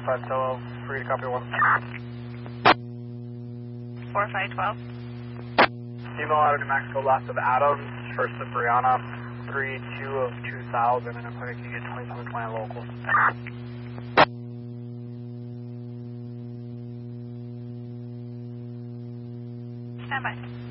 5 Solo, free to copy 1. 4512. Email out of New Mexico, last of Adams, first of Brianna, 32 of 2000, and I'm going to get 2720 locals. Stand by.